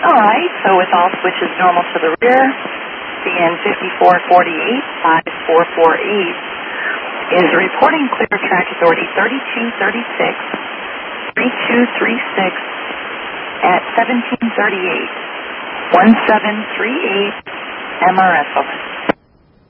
All right, so with all switches normal to the rear, CN 5448 5448 is reporting clear track authority 3236, 3236 at 1738, 1738 MRS over.